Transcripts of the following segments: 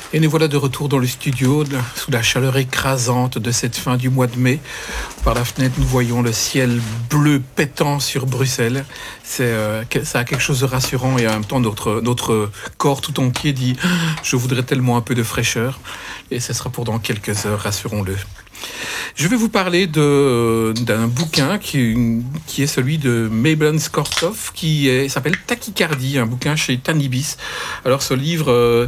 Et nous voilà de retour dans le studio, sous la chaleur écrasante de cette fin du mois de mai. Par la fenêtre, nous voyons le ciel bleu pétant sur Bruxelles. Ça a quelque chose de rassurant et en même temps notre corps tout entier dit « Je voudrais tellement un peu de fraîcheur ». Et ce sera pour dans quelques heures, rassurons-le. Je vais vous parler d'un bouquin qui est celui de Mabel Skvortsov, qui s'appelle Tachycardie, un bouquin chez Tanibis. Alors ce livre,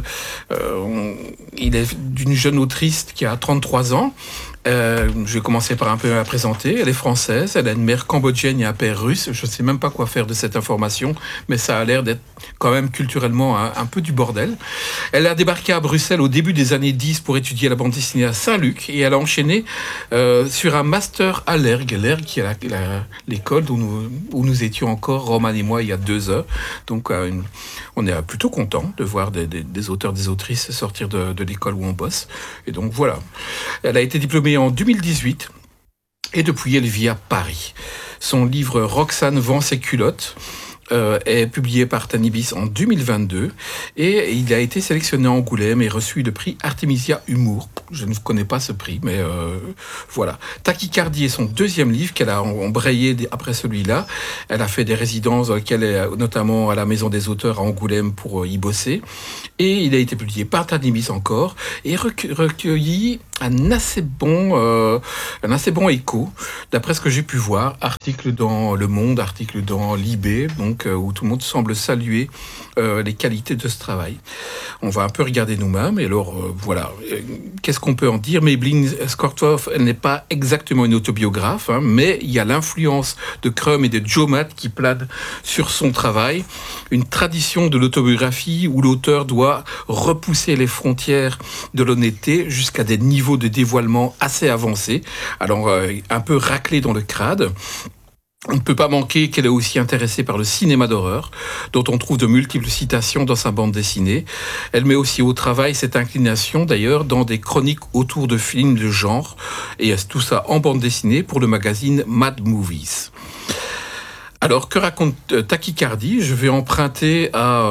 il est d'une jeune autrice qui a 33 ans. Je vais commencer par un peu la présenter. Elle est française, elle a une mère cambodgienne et un père russe. Je ne sais même pas quoi faire de cette information, mais ça a l'air d'être quand même culturellement un peu du bordel. Elle a débarqué à Bruxelles au début des années 10 pour étudier la bande dessinée à Saint-Luc et elle a enchaîné sur un master à l'ERG. L'ERG qui est l'école où nous étions encore, Roman et moi, il y a 2 heures. Donc on est plutôt content de voir des auteurs, des autrices sortir de l'école où on bosse. Et donc voilà. Elle a été diplômée en 2018 et depuis elle vit à Paris. Son livre Roxane vend ses culottes est publié par Tanibis en 2022 et il a été sélectionné à Angoulême et reçu le prix Artemisia Humour. Je ne connais pas ce prix, mais voilà. Tachycardie est son 2e livre qu'elle a embrayé après celui-là. Elle a fait des résidences dans lesquelles elle est notamment à la Maison des auteurs à Angoulême pour y bosser. Et il a été publié par Tanibis encore et recueilli un assez bon écho, d'après ce que j'ai pu voir. Article dans Le Monde, article dans Libé, donc où tout le monde semble saluer les qualités de ce travail. On va un peu regarder nous-mêmes. Et alors, voilà. Qu'est-ce qu'on peut en dire? Mabel Skvortsov, elle n'est pas exactement une autobiographe, mais il y a l'influence de Crumb et de Joe Matt qui plane sur son travail. Une tradition de l'autobiographie où l'auteur doit repousser les frontières de l'honnêteté jusqu'à des niveaux de dévoilement assez avancés. Alors, un peu raclé dans le crade. On ne peut pas manquer qu'elle est aussi intéressée par le cinéma d'horreur, dont on trouve de multiples citations dans sa bande dessinée. Elle met aussi au travail cette inclination, d'ailleurs, dans des chroniques autour de films de genre, et tout ça en bande dessinée pour le magazine Mad Movies. Alors, que raconte Tachycardie? Je vais emprunter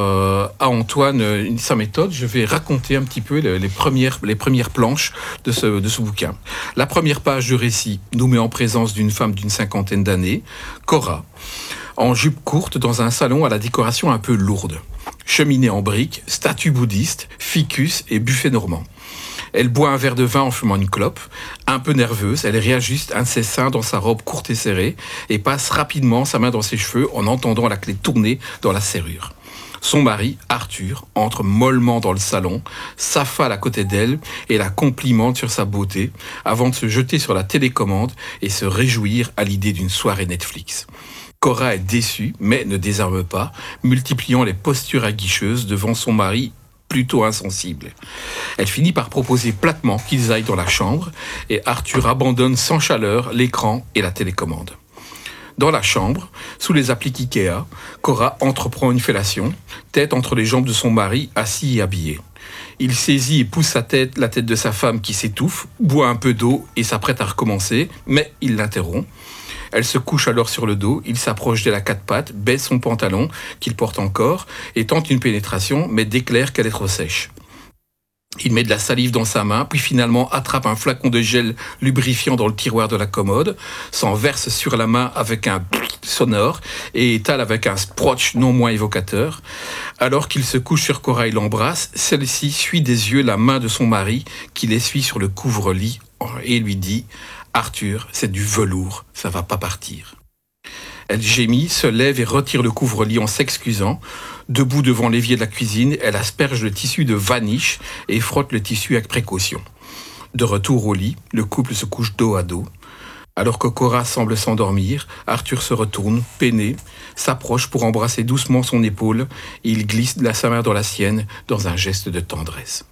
à Antoine sa méthode. Je vais raconter un petit peu les premières planches de ce bouquin. La première page du récit nous met en présence d'une femme d'une 50aine d'années, Cora, en jupe courte dans un salon à la décoration un peu lourde. Cheminée en briques, statue bouddhiste, ficus et buffet normand. Elle boit un verre de vin en fumant une clope. Un peu nerveuse, elle réajuste un de ses seins dans sa robe courte et serrée et passe rapidement sa main dans ses cheveux en entendant la clé tourner dans la serrure. Son mari, Arthur, entre mollement dans le salon, s'affale à côté d'elle et la complimente sur sa beauté avant de se jeter sur la télécommande et se réjouir à l'idée d'une soirée Netflix. Cora est déçue, mais ne désarme pas, multipliant les postures aguicheuses devant son mari plutôt insensible. Elle finit par proposer platement qu'ils aillent dans la chambre et Arthur abandonne sans chaleur l'écran et la télécommande. Dans la chambre, sous les appliques Ikea, Cora entreprend une fellation, tête entre les jambes de son mari, assis et habillé. Il saisit et pousse la tête de sa femme qui s'étouffe, boit un peu d'eau et s'apprête à recommencer, mais il l'interrompt. Elle se couche alors sur le dos, il s'approche d'elle à 4 pattes, baisse son pantalon, qu'il porte encore, et tente une pénétration, mais déclare qu'elle est trop sèche. Il met de la salive dans sa main, puis finalement attrape un flacon de gel lubrifiant dans le tiroir de la commode, s'en verse sur la main avec un sonore et étale avec un sprotch non moins évocateur. Alors qu'il se couche sur Cora et l'embrasse, celle-ci suit des yeux la main de son mari qui l'essuie sur le couvre-lit et lui dit « Arthur, c'est du velours, ça va pas partir ». Elle gémit, se lève et retire le couvre-lit en s'excusant. Debout devant l'évier de la cuisine, elle asperge le tissu de vaniche et frotte le tissu avec précaution. De retour au lit, le couple se couche dos à dos. Alors que Cora semble s'endormir, Arthur se retourne, peiné, s'approche pour embrasser doucement son épaule et il glisse sa main dans la sienne dans un geste de tendresse.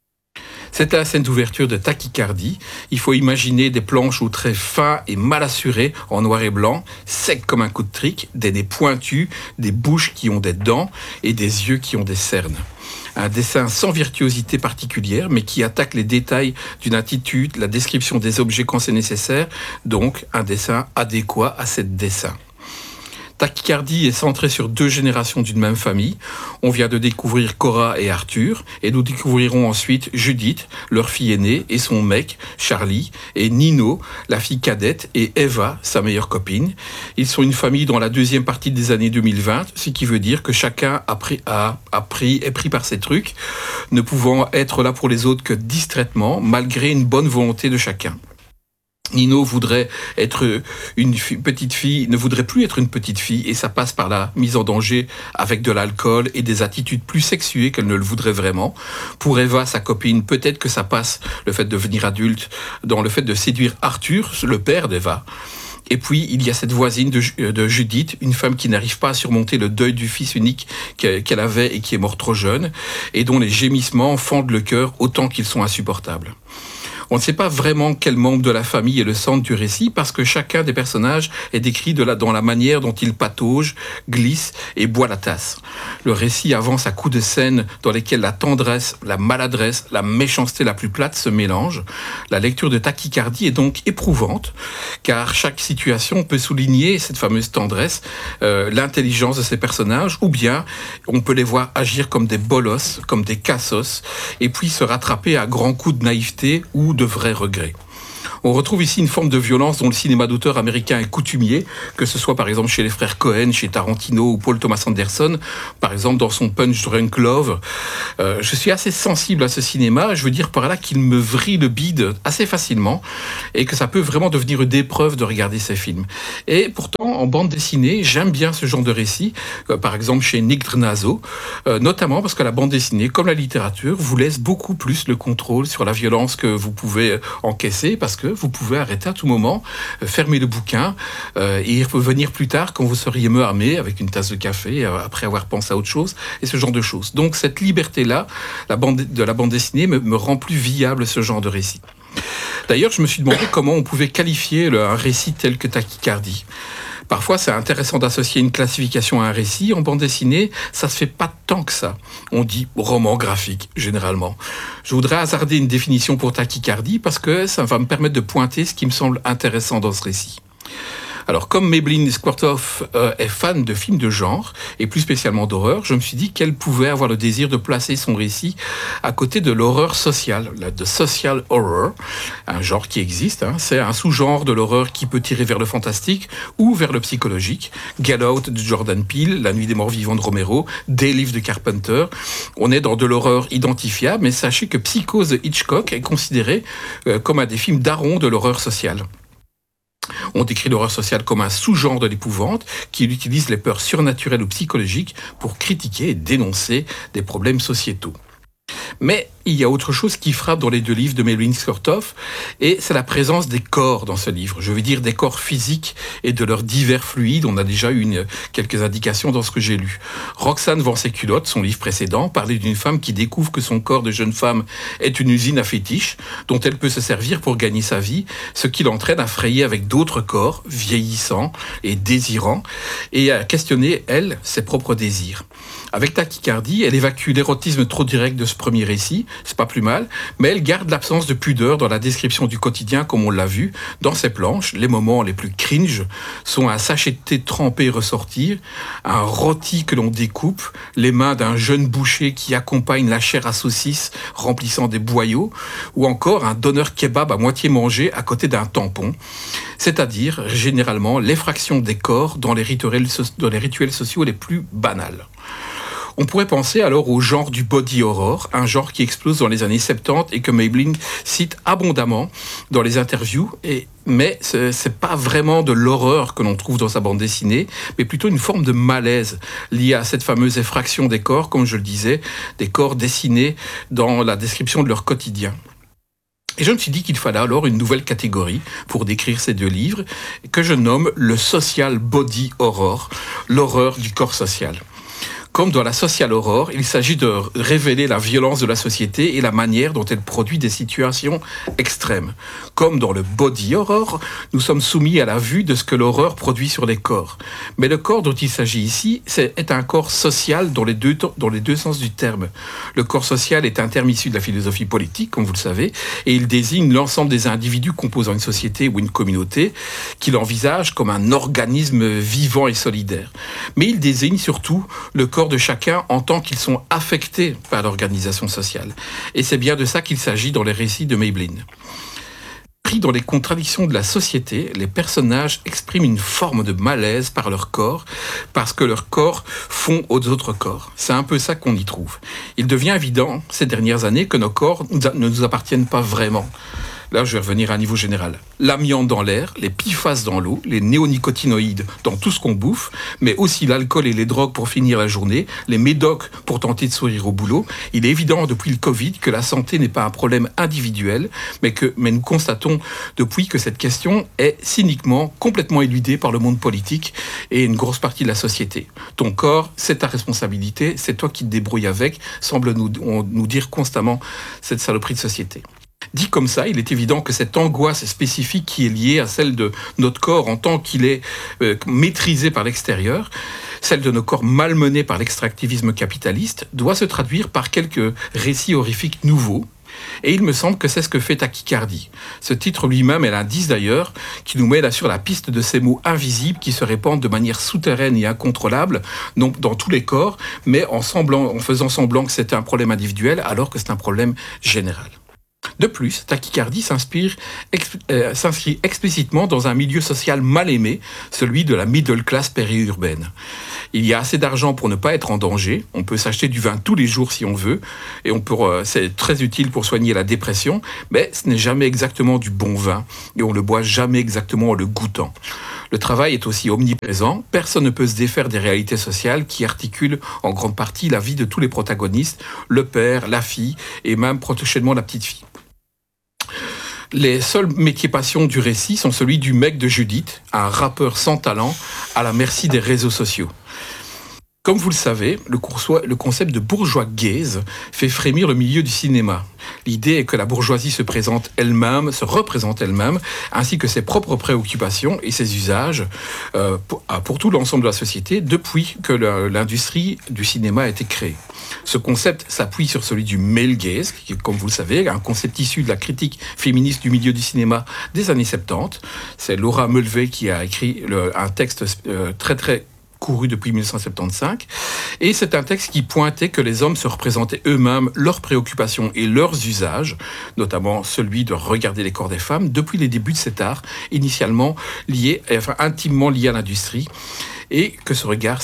C'est la scène d'ouverture de Tachycardie. Il faut imaginer des planches aux traits fins et mal assurés en noir et blanc, secs comme un coup de trick, des nez pointus, des bouches qui ont des dents et des yeux qui ont des cernes. Un dessin sans virtuosité particulière, mais qui attaque les détails d'une attitude, la description des objets quand c'est nécessaire, donc un dessin adéquat à ce dessin. Tachycardie est centré sur 2 générations d'une même famille. On vient de découvrir Cora et Arthur, et nous découvrirons ensuite Judith, leur fille aînée, et son mec, Charlie, et Nino, la fille cadette, et Eva, sa meilleure copine. Ils sont une famille dans la deuxième partie des années 2020, ce qui veut dire que chacun est pris par ses trucs, ne pouvant être là pour les autres que distraitement, malgré une bonne volonté de chacun. Nino voudrait être petite fille, ne voudrait plus être une petite fille, et ça passe par la mise en danger avec de l'alcool et des attitudes plus sexuées qu'elle ne le voudrait vraiment. Pour Eva, sa copine, peut-être que ça passe, le fait de devenir adulte, dans le fait de séduire Arthur, le père d'Eva. Et puis, il y a cette voisine de Judith, une femme qui n'arrive pas à surmonter le deuil du fils unique qu'elle avait et qui est mort trop jeune, et dont les gémissements fendent le cœur autant qu'ils sont insupportables. On ne sait pas vraiment quel membre de la famille est le centre du récit parce que chacun des personnages est décrit dans la manière dont il patauge, glisse et boit la tasse. Le récit avance à coups de scènes dans lesquelles la tendresse, la maladresse, la méchanceté la plus plate se mélangent. La lecture de Tachycardie est donc éprouvante car chaque situation peut souligner cette fameuse tendresse, l'intelligence de ces personnages, ou bien on peut les voir agir comme des bolosses, comme des cassos, et puis se rattraper à grands coups de naïveté ou de vrais regrets. On retrouve ici une forme de violence dont le cinéma d'auteur américain est coutumier, que ce soit par exemple chez les frères Cohen, chez Tarantino ou Paul Thomas Anderson, par exemple dans son Punch Drunk Love. Je suis assez sensible à ce cinéma, je veux dire par là qu'il me vrille le bide assez facilement et que ça peut vraiment devenir une épreuve de regarder ces films. Et pourtant, en bande dessinée, j'aime bien ce genre de récit, par exemple chez Nick Drenazo, notamment parce que la bande dessinée, comme la littérature, vous laisse beaucoup plus le contrôle sur la violence que vous pouvez encaisser, parce que vous pouvez arrêter à tout moment, fermer le bouquin et revenir plus tard quand vous seriez mieux armé avec une tasse de café après avoir pensé à autre chose et ce genre de choses. Donc cette liberté-là, de la bande dessinée me rend plus viable ce genre de récit. D'ailleurs, je me suis demandé comment on pouvait qualifier un récit tel que Tachycardie. Parfois, c'est intéressant d'associer une classification à un récit. En bande dessinée, ça se fait pas tant que ça. On dit roman graphique, généralement. Je voudrais hasarder une définition pour Tachycardie parce que ça va me permettre de pointer ce qui me semble intéressant dans ce récit. Alors, comme Maybelline Squirtoff est fan de films de genre, et plus spécialement d'horreur, je me suis dit qu'elle pouvait avoir le désir de placer son récit à côté de l'horreur sociale, de social horror, un genre qui existe. C'est un sous-genre de l'horreur qui peut tirer vers le fantastique ou vers le psychologique. Get Out de Jordan Peele, La Nuit des Morts Vivants de Romero, Day Live de Carpenter. On est dans de l'horreur identifiable, mais sachez que Psychose de Hitchcock est considéré comme un des films darons de l'horreur sociale. On décrit l'horreur sociale comme un sous-genre de l'épouvante qui utilise les peurs surnaturelles ou psychologiques pour critiquer et dénoncer des problèmes sociétaux. Mais il y a autre chose qui frappe dans les 2 livres de Maybelline Squirtoff, et c'est la présence des corps dans ce livre. Je veux dire des corps physiques et de leurs divers fluides. On a déjà eu quelques indications dans ce que j'ai lu. Roxane vend ses culottes, son livre précédent, parlait d'une femme qui découvre que son corps de jeune femme est une usine à fétiches dont elle peut se servir pour gagner sa vie, ce qui l'entraîne à frayer avec d'autres corps vieillissants et désirants et à questionner, elle, ses propres désirs. Avec Tachycardie, elle évacue l'érotisme trop direct de ce premier récit, c'est pas plus mal, mais elle garde l'absence de pudeur dans la description du quotidien comme on l'a vu. Dans ses planches, les moments les plus cringe sont un sachet de thé trempé ressortir, un rôti que l'on découpe, les mains d'un jeune boucher qui accompagne la chair à saucisse remplissant des boyaux, ou encore un donneur kebab à moitié mangé à côté d'un tampon, c'est-à-dire généralement l'effraction des corps dans les rituels sociaux les plus banals. On pourrait penser alors au genre du body horror, un genre qui explose dans les années 70 et que Maybelline cite abondamment dans les interviews, mais c'est pas vraiment de l'horreur que l'on trouve dans sa bande dessinée, mais plutôt une forme de malaise liée à cette fameuse effraction des corps, comme je le disais, des corps dessinés dans la description de leur quotidien. Et je me suis dit qu'il fallait alors une nouvelle catégorie pour décrire ces 2 livres, que je nomme le social body horror, l'horreur du corps social. Comme dans la Social Horror, il s'agit de révéler la violence de la société et la manière dont elle produit des situations extrêmes. Comme dans le Body Horror, nous sommes soumis à la vue de ce que l'horreur produit sur les corps. Mais le corps dont il s'agit ici est un corps social dans les deux sens du terme. Le corps social est un terme issu de la philosophie politique, comme vous le savez, et il désigne l'ensemble des individus composant une société ou une communauté qu'il envisage comme un organisme vivant et solidaire. Mais il désigne surtout le corps de chacun en tant qu'ils sont affectés par l'organisation sociale. Et c'est bien de ça qu'il s'agit dans les récits de Maybelline. Pris dans les contradictions de la société, les personnages expriment une forme de malaise par leur corps, parce que leurs corps font aux autres corps. C'est un peu ça qu'on y trouve. Il devient évident, ces dernières années, que nos corps ne nous appartiennent pas vraiment. Là, je vais revenir à un niveau général. L'amiante dans l'air, les PFAS dans l'eau, les néonicotinoïdes dans tout ce qu'on bouffe, mais aussi l'alcool et les drogues pour finir la journée, les médocs pour tenter de sourire au boulot. Il est évident depuis le Covid que la santé n'est pas un problème individuel, mais nous constatons depuis que cette question est cyniquement complètement éludée par le monde politique et une grosse partie de la société. Ton corps, c'est ta responsabilité, c'est toi qui te débrouilles avec, semble nous dire constamment cette saloperie de société. Dit comme ça, il est évident que cette angoisse spécifique qui est liée à celle de notre corps en tant qu'il est maîtrisé par l'extérieur, celle de nos corps malmenés par l'extractivisme capitaliste, doit se traduire par quelques récits horrifiques nouveaux. Et il me semble que c'est ce que fait Tachycardie. Ce titre lui-même est l'indice d'ailleurs qui nous met là sur la piste de ces mots invisibles qui se répandent de manière souterraine et incontrôlable non, dans tous les corps, mais en faisant semblant que c'est un problème individuel alors que c'est un problème général. De plus, Tachycardie s'inscrit explicitement dans un milieu social mal aimé, celui de la middle class périurbaine. Il y a assez d'argent pour ne pas être en danger, on peut s'acheter du vin tous les jours si on veut, et c'est très utile pour soigner la dépression, mais ce n'est jamais exactement du bon vin, et on le boit jamais exactement en le goûtant. Le travail est aussi omniprésent, personne ne peut se défaire des réalités sociales qui articulent en grande partie la vie de tous les protagonistes, le père, la fille, et même prochainement la petite fille. Les seuls métiers passion du récit sont celui du mec de Judith, un rappeur sans talent, à la merci des réseaux sociaux. Comme vous le savez, le concept de bourgeois gaze fait frémir le milieu du cinéma. L'idée est que la bourgeoisie se représente elle-même, ainsi que ses propres préoccupations et ses usages pour tout l'ensemble de la société depuis que l'industrie du cinéma a été créée. Ce concept s'appuie sur celui du male gaze, qui est, comme vous le savez, un concept issu de la critique féministe du milieu du cinéma des années 70. C'est Laura Mulvey qui a écrit un texte très très couru depuis 1975, et c'est un texte qui pointait que les hommes se représentaient eux-mêmes leurs préoccupations et leurs usages, notamment celui de regarder les corps des femmes, depuis les débuts de cet art, initialement intimement lié à l'industrie, et que ce regard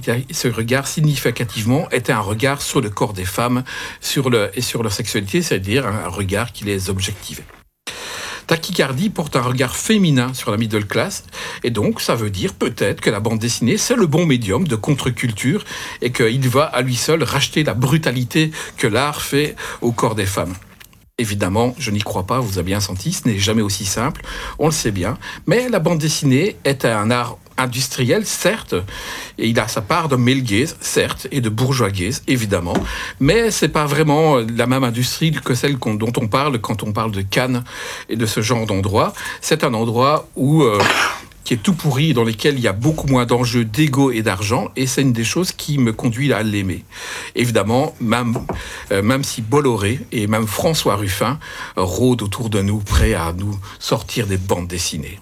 significativement était un regard sur le corps des femmes et sur leur sexualité, c'est-à-dire un regard qui les objectivait. Tachycardie porte un regard féminin sur la middle class, et donc ça veut dire peut-être que la bande dessinée, c'est le bon médium de contre-culture, et qu'il va à lui seul racheter la brutalité que l'art fait au corps des femmes. Évidemment, je n'y crois pas, vous avez bien senti, ce n'est jamais aussi simple, on le sait bien, mais la bande dessinée est un art industriel, certes, et il a sa part de male gaze, certes, et de bourgeois gaze, évidemment, mais c'est pas vraiment la même industrie que celle dont on parle quand on parle de Cannes et de ce genre d'endroit. C'est un endroit qui est tout pourri, dans lequel il y a beaucoup moins d'enjeux d'ego et d'argent, et c'est une des choses qui me conduit à l'aimer. Évidemment, même si Bolloré et même François Ruffin rôdent autour de nous, prêts à nous sortir des bandes dessinées.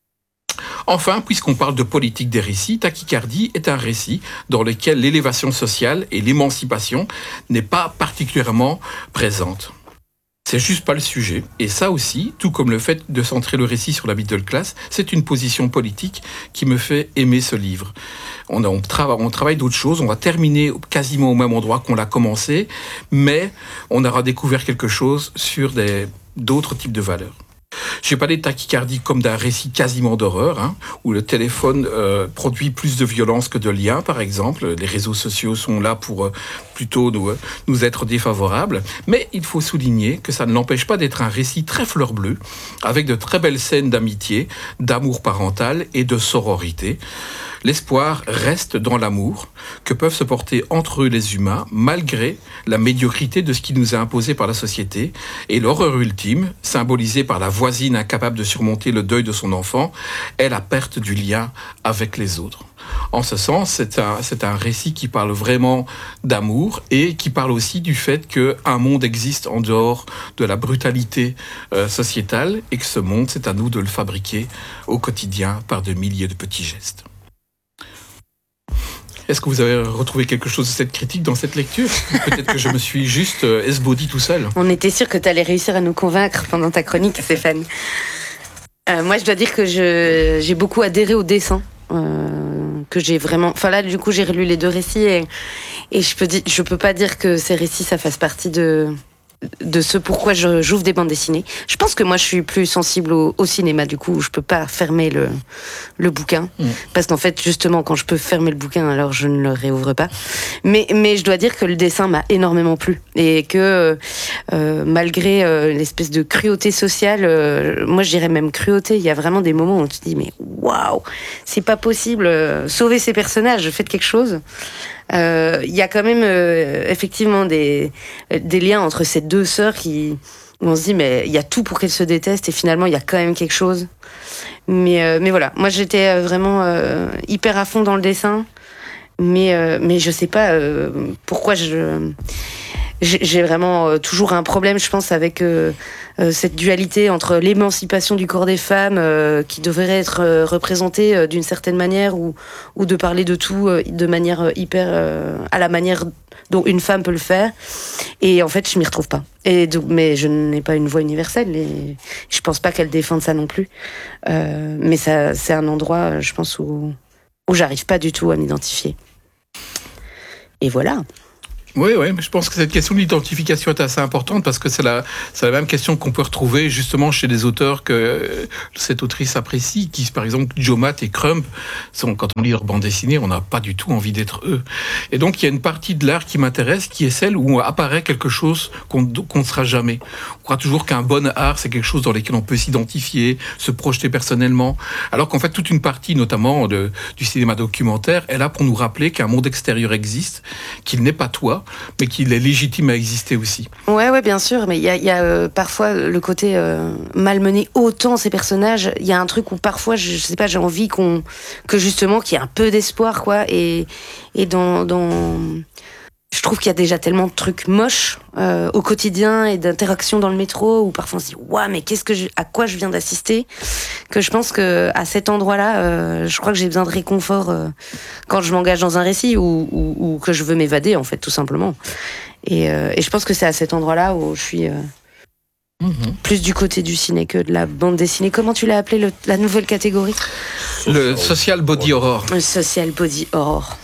Enfin, puisqu'on parle de politique des récits, Tachycardie est un récit dans lequel l'élévation sociale et l'émancipation n'est pas particulièrement présente. C'est juste pas le sujet. Et ça aussi, tout comme le fait de centrer le récit sur la middle class, c'est une position politique qui me fait aimer ce livre. On travaille d'autres choses, on va terminer quasiment au même endroit qu'on l'a commencé, mais on aura découvert quelque chose sur d'autres types de valeurs. J'ai pas des tachycardies comme d'un récit quasiment d'horreur, hein, où le téléphone produit plus de violence que de liens, par exemple. Les réseaux sociaux sont là pour plutôt nous être défavorables. Mais il faut souligner que ça ne l'empêche pas d'être un récit très fleur bleue, avec de très belles scènes d'amitié, d'amour parental et de sororité. L'espoir reste dans l'amour que peuvent se porter entre eux les humains, malgré la médiocrité de ce qui nous est imposé par la société, et l'horreur ultime, symbolisée par la voisine incapable de surmonter le deuil de son enfant, est la perte du lien avec les autres. En ce sens, c'est un récit qui parle vraiment d'amour et qui parle aussi du fait qu'un monde existe en dehors de la brutalité sociétale et que ce monde, c'est à nous de le fabriquer au quotidien par de milliers de petits gestes. Est-ce que vous avez retrouvé quelque chose de cette critique dans cette lecture ? Peut-être que je me suis juste esbaudi tout seul. On était sûr que tu allais réussir à nous convaincre pendant ta chronique, Stéphane. Moi, je dois dire que j'ai beaucoup adhéré au dessin. Que j'ai vraiment... Enfin là, du coup, j'ai relu les deux récits et je peux pas dire que ces récits, ça fasse partie de ce pourquoi j'ouvre des bandes dessinées. Je pense que moi, je suis plus sensible au cinéma, du coup, je peux pas fermer le bouquin. Parce qu'en fait, justement, quand je peux fermer le bouquin, alors je ne le réouvre pas. Mais je dois dire que le dessin m'a énormément plu. Et que, malgré l'espèce de cruauté sociale, moi, je dirais même cruauté, il y a vraiment des moments où tu te dis, mais waouh, c'est pas possible, sauvez ces personnages, faites quelque chose. Il y a quand même effectivement des liens entre ces deux sœurs où on se dit mais il y a tout pour qu'elles se détestent et finalement il y a quand même quelque chose. Mais voilà, moi j'étais vraiment hyper à fond dans le dessin, mais je sais pas pourquoi j'ai vraiment toujours un problème, je pense, avec cette dualité entre l'émancipation du corps des femmes qui devrait être représentée d'une certaine manière ou de parler de tout de manière hyper à la manière dont une femme peut le faire. Et en fait, je m'y retrouve pas. Mais je n'ai pas une voix universelle et je pense pas qu'elle défende ça non plus. Mais ça, c'est un endroit, je pense, où j'arrive pas du tout à m'identifier. Et voilà. Oui, mais je pense que cette question de l'identification est assez importante parce que c'est la même question qu'on peut retrouver justement chez des auteurs que cette autrice apprécie, qui, par exemple, Jomat et Crump, quand on lit leur bande dessinée, on n'a pas du tout envie d'être eux. Et donc, il y a une partie de l'art qui m'intéresse, qui est celle où apparaît quelque chose qu'on ne sera jamais. On croit toujours qu'un bon art, c'est quelque chose dans lequel on peut s'identifier, se projeter personnellement, alors qu'en fait, toute une partie, notamment du cinéma documentaire, est là pour nous rappeler qu'un monde extérieur existe, qu'il n'est pas toi, mais qu'il est légitime à exister aussi. Ouais, bien sûr, mais il y a parfois le côté malmener autant ces personnages. Il y a un truc où parfois, je sais pas, j'ai envie que justement qu'il y ait un peu d'espoir, quoi. Et je trouve qu'il y a déjà tellement de trucs moches au quotidien et d'interactions dans le métro où parfois on se dit waouh, mais à quoi je viens d'assister, que je pense que à cet endroit-là, je crois que j'ai besoin de réconfort quand je m'engage dans un récit ou que je veux m'évader, en fait, tout simplement. Et je pense que c'est à cet endroit-là où je suis plus du côté du ciné que de la bande dessinée. Comment tu l'as appelé la nouvelle catégorie ? Le social body horror. Le social body horror.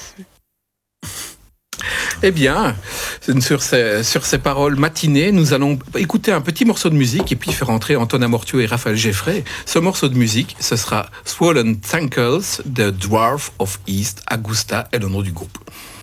Eh bien, sur ces paroles matinées, nous allons écouter un petit morceau de musique et puis faire entrer Antonin Mortiaux et Raphaël Geffray. Ce morceau de musique, ce sera Swollen Tankles de Dwarf of East Augusta est le nom du groupe.